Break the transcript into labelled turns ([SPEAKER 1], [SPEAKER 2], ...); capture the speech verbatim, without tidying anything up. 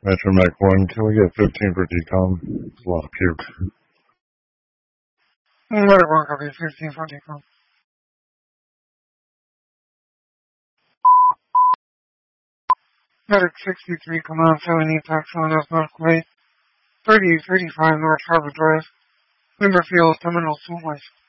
[SPEAKER 1] Metro Mac one, can we get fifteen for decom? It's a lot of puke.
[SPEAKER 2] Medic one, copy, fifteen for decom. Medic sixty-three, command seven, attack on S Northway, thirty thirty-five North Harbor Drive, Limberfield, Terminal two West.